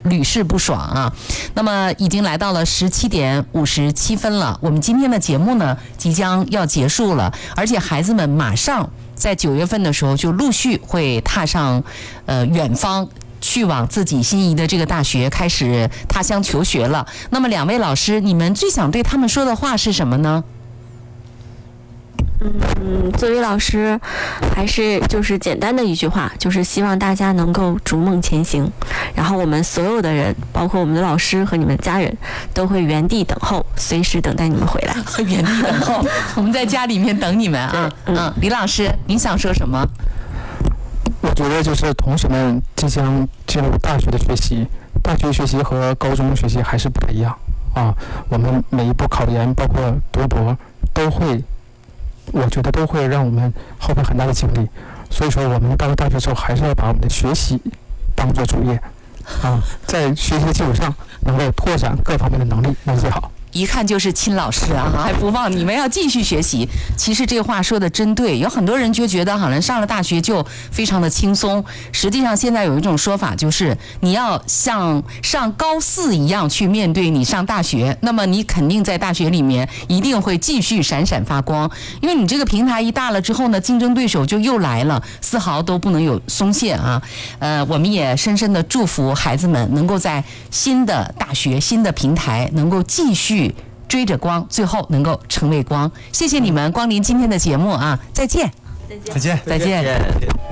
屡试不爽啊。那么已经来到了17:57了，我们今天的节目呢即将要结束了，而且孩子们马上在9月份的时候就陆续会踏上远方，去往自己心仪的这个大学开始他乡求学了。那么2位老师，你们最想对他们说的话是什么呢？ 作为老师，还是就是简单的一句话，就是希望大家能够逐梦前行。然后我们所有的人，包括我们的老师和你们的家人，都会原地等候，随时等待你们回来。 原地等候，我们在家里面等你们啊。李老师，您想说什么？ 我觉得就是同学们即将进入大学的学习，大学学习和高中学习还是不太一样啊。我们每一步考研，包括读博，我觉得都会让我们耗费很大的精力。所以说，我们到了大学之后，还是要把我们的学习当做主业啊，在学习的基础上，能够拓展各方面的能力，那是最好。 一看就是亲老师啊，还不忘你们要继续学习。其实这话说的真对，有很多人就觉得好像上了大学就非常的轻松，实际上现在有一种说法，就是你要像上高4一样去面对你上大学，那么你肯定在大学里面一定会继续闪闪发光，因为你这个平台一大了之后呢，竞争对手就又来了，丝毫都不能有松懈啊。我们也深深的祝福孩子们能够在新的大学、新的平台能够继续追着光，最后能够成为光。谢谢你们光临今天的节目啊，再见， 再见。 再见。